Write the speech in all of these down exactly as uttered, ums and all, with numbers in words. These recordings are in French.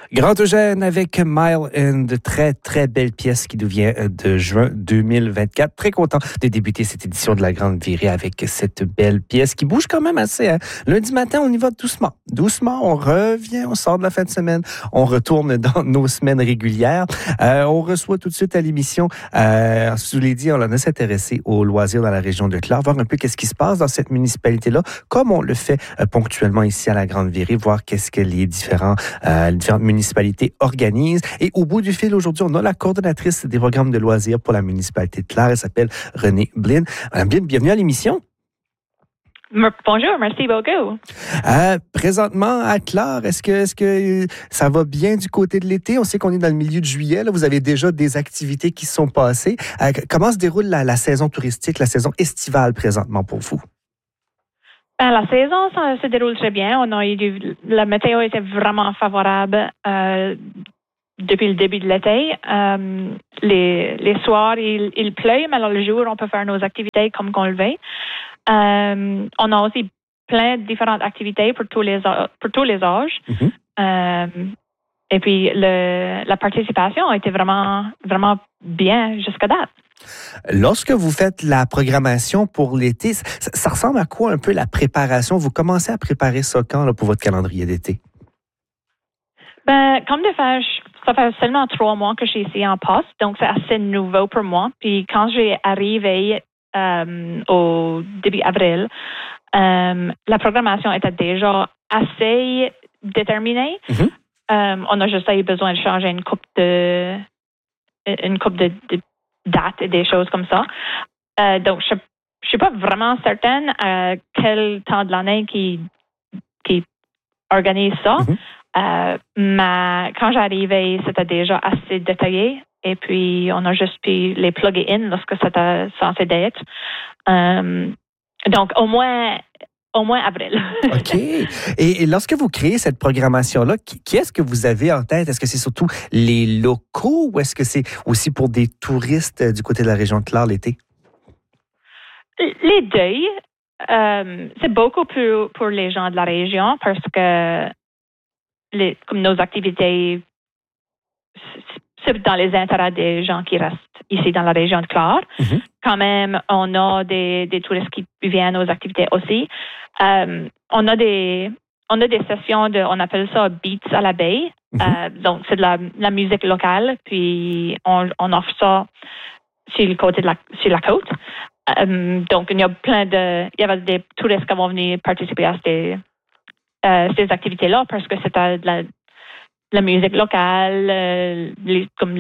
Grand Eugène avec Mile, une très, très belle pièce qui nous vient de juin deux mille vingt-quatre. Très content de débuter cette édition de La Grande Virée avec cette belle pièce qui bouge quand même assez. Hein? Lundi matin, on y va doucement. Doucement, on revient, on sort de la fin de semaine, on retourne dans nos semaines régulières. Euh, on reçoit tout de suite à l'émission, euh, je vous l'ai dit, on en a s'intéressé aux loisirs dans la région de Clare, voir un peu qu'est-ce qui se passe dans cette municipalité-là, comme on le fait euh, ponctuellement ici à La Grande Virée, voir qu'est-ce que les différents, euh, les différentes municipalités organisent. Et au bout du fil, aujourd'hui, on a la coordonnatrice des programmes de loisirs pour la municipalité de Clare. Elle s'appelle Renée Blin. Madame Blin, bienvenue à l'émission. Bonjour, merci beaucoup. Euh, présentement, à Clare, est-ce que, est-ce que ça va bien du côté de l'été? On sait qu'on est dans le milieu de juillet. Là, vous avez déjà des activités qui se sont passées. Euh, comment se déroule la, la saison touristique, la saison estivale présentement pour vous? Ben, la saison ça, se déroule très bien. On a eu du, la météo était vraiment favorable euh, depuis le début de l'été. Euh, les, les soirs, il, il pleut, mais alors le jour, on peut faire nos activités comme qu'on le veut. Euh, on a aussi plein de différentes activités pour tous les, pour tous les âges. Mm-hmm. Euh, et puis, le, la participation a été vraiment, vraiment bien jusqu'à date. Lorsque vous faites la programmation pour l'été, ça, ça ressemble à quoi un peu la préparation? Vous commencez à préparer ça quand là, pour votre calendrier d'été? Ben, comme de fait, ça fait seulement trois mois que je suis ici en poste, donc c'est assez nouveau pour moi. Puis quand j'ai arrivé euh, au début avril, euh, la programmation était déjà assez déterminée. Mm-hmm. Euh, on a juste eu besoin de changer une coupe de une coupe de, de dates et des choses comme ça. Euh, donc, je ne suis pas vraiment certaine à quel temps de l'année qui, qui organise ça. Mm-hmm. Euh, mais quand j'arrivais, c'était déjà assez détaillé. Et puis, on a juste pu les plugger in lorsque c'était censé d'être. Euh, donc, au moins... Au moins avril. OK. Et, et lorsque vous créez cette programmation-là, qui, qui est-ce que vous avez en tête? Est-ce que c'est surtout les locaux ou est-ce que c'est aussi pour des touristes du côté de la région de Clare l'été? Les deux. Euh, c'est beaucoup pour, pour les gens de la région parce que les, comme nos activités, c'est dans les intérêts des gens qui restent ici dans la région de Clare. Mm-hmm. Quand même, on a des, des touristes qui viennent aux activités aussi. Euh, on a des on a des sessions de, on appelle ça beats à la baie. Mm-hmm. Euh, donc c'est de la, la musique locale, puis on, on offre ça sur le côté de la sur la côte. Euh, donc il y a plein de il y avait des touristes qui vont venir participer à ces euh, ces activités là parce que c'était de la la musique locale, euh, les, comme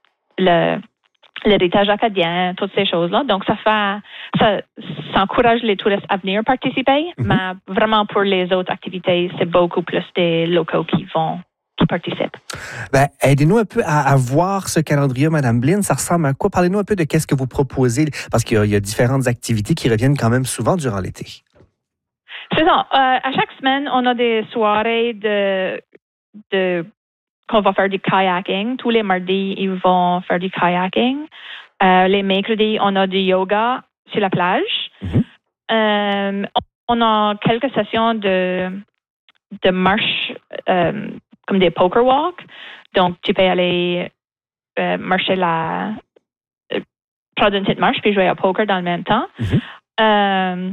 le l'héritage acadien, toutes ces choses-là. Donc, ça fait, ça, ça encourage les touristes à venir participer, mm-hmm. mais vraiment pour les autres activités, c'est beaucoup plus des locaux qui vont, qui participent. Ben, aidez-nous un peu à, à voir ce calendrier, Madame Blin. Ça ressemble à quoi? Parlez-nous un peu de qu'est-ce que vous proposez, parce qu'il y a, il y a différentes activités qui reviennent quand même souvent durant l'été. C'est ça. Euh, à chaque semaine, on a des soirées de, de qu'on va faire du kayaking. Tous les mardis, ils vont faire du kayaking. Euh, les mercredis, on a du yoga sur la plage. Mm-hmm. Euh, on a quelques sessions de, de marche, euh, comme des poker walks. Donc, tu peux aller euh, marcher la... Euh, prendre une petite marche puis jouer au poker dans le même temps. Mm-hmm. Euh,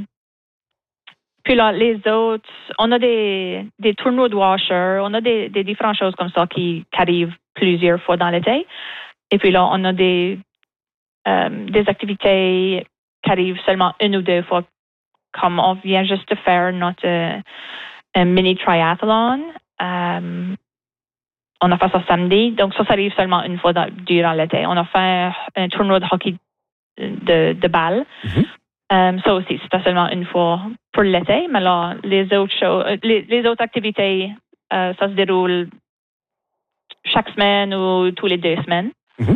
Puis là, les autres, on a des, des tournois de washer, on a des, des différentes choses comme ça qui, qui arrivent plusieurs fois dans l'été. Et puis là, on a des, euh, des activités qui arrivent seulement une ou deux fois, comme on vient juste de faire notre euh, un mini triathlon. Euh, on a fait ça samedi, donc ça, ça arrive seulement une fois dans, durant l'été. On a fait un tournoi de hockey de, de balle. Mm-hmm. Um, ça aussi, c'était seulement une fois pour l'été, mais là, les autres choses, les, les autres activités, euh, ça se déroule chaque semaine ou tous les deux semaines. Mm-hmm.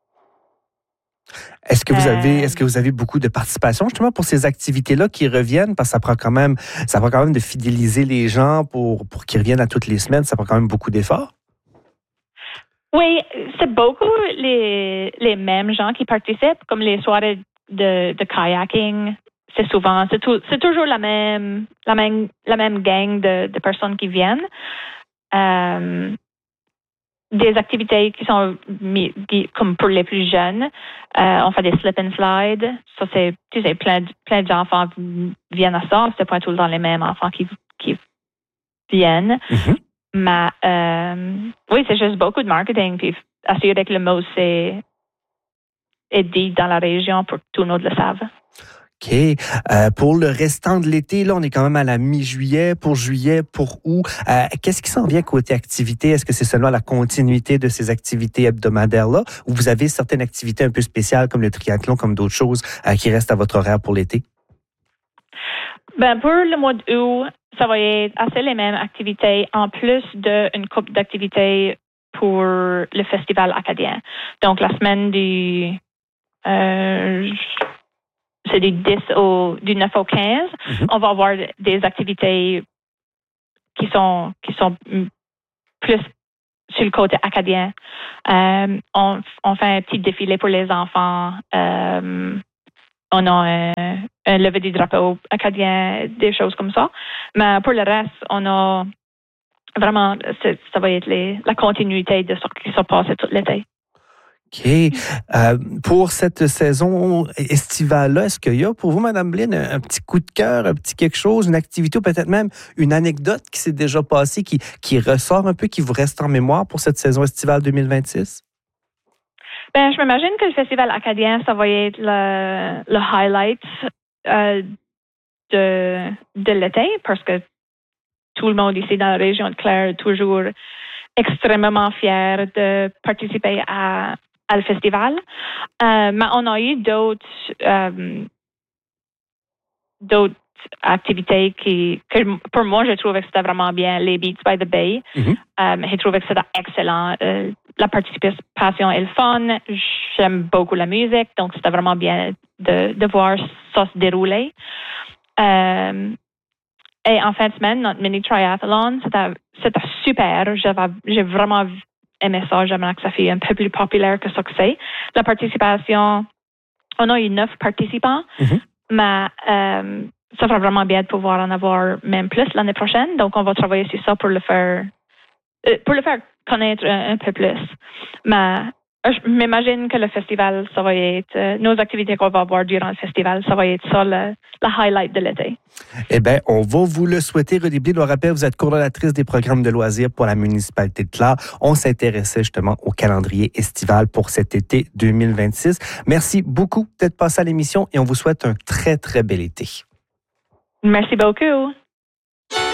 Est-ce que vous avez, est-ce que vous avez beaucoup de participation justement pour ces activités-là qui reviennent? Parce que ça prend quand même, ça prend quand même de fidéliser les gens pour, pour qu'ils reviennent à toutes les semaines. Ça prend quand même beaucoup d'efforts. Oui, c'est beaucoup les, les mêmes gens qui participent, comme les soirées de, de kayaking. C'est souvent, c'est, tout, c'est toujours la même, la même, la même gang de, de personnes qui viennent. Euh, des activités qui sont mis, comme pour les plus jeunes. Euh, on fait des slip and slide. Ça, c'est, tu sais, plein, plein d'enfants viennent à ça. C'est pas tout le temps les mêmes enfants qui, qui viennent. Mm-hmm. Mais euh, oui, c'est juste beaucoup de marketing. Puis assurer que le mot c'est est dit dans la région pour que tout le monde le savent. OK. Euh, pour le restant de l'été, là, on est quand même à la mi-juillet. Pour juillet, pour août, euh, qu'est-ce qui s'en vient côté activité? Est-ce que c'est seulement la continuité de ces activités hebdomadaires-là ou vous avez certaines activités un peu spéciales comme le triathlon, comme d'autres choses euh, qui restent à votre horaire pour l'été? Ben, pour le mois d'août, ça va être assez les mêmes activités en plus d'une couple d'activités pour le festival acadien. Donc, la semaine du... Euh, c'est du dix au, du neuf au quinze. Mm-hmm. On va avoir des activités qui sont, qui sont plus sur le côté acadien. Euh, on, on fait un petit défilé pour les enfants. Euh, on a un, un lever du drapeau acadien, des choses comme ça. Mais pour le reste, on a vraiment, ça va être les, la continuité de ce qui se passe tout l'été. OK. Euh, pour cette saison estivale-là, est-ce qu'il y a pour vous, Mme Blin, un, un petit coup de cœur, un petit quelque chose, une activité ou peut-être même une anecdote qui s'est déjà passée, qui, qui ressort un peu, qui vous reste en mémoire pour cette saison estivale deux mille vingt-six? Ben, je m'imagine que le festival acadien, ça va être le, le highlight euh, de, de l'été parce que tout le monde ici dans la région de Clare est toujours extrêmement fier de participer à à le festival. Euh, mais on a eu d'autres, euh, d'autres activités qui, que pour moi, j'ai trouvé que c'était vraiment bien. Les Beats by the Bay. Mm-hmm. Euh, j'ai trouvé que c'était excellent. Euh, la participation est le fun. J'aime beaucoup la musique, donc c'était vraiment bien de, de voir ça se dérouler. Euh, et en fin de semaine, notre mini triathlon, c'était, c'était super. J'avais, j'ai vraiment aimé ça. J'aimerais que ça soit un peu plus populaire que ça que c'est. La participation, on a eu neuf participants, mm-hmm. mais euh, ça fera vraiment bien de pouvoir en avoir même plus l'année prochaine. Donc, on va travailler sur ça pour le faire, euh, pour le faire connaître un, un peu plus. Mais je m'imagine que le festival, ça va être, euh, nos activités qu'on va avoir durant le festival, ça va être ça, le, le highlight de l'été. Eh bien, on va vous le souhaiter. Rudy Blin, je rappelle, vous êtes coordonnatrice des programmes de loisirs pour la municipalité de Clare. On s'intéressait justement au calendrier estival pour cet été deux mille vingt-six. Merci beaucoup d'être passé à l'émission et on vous souhaite un très, très bel été. Merci beaucoup.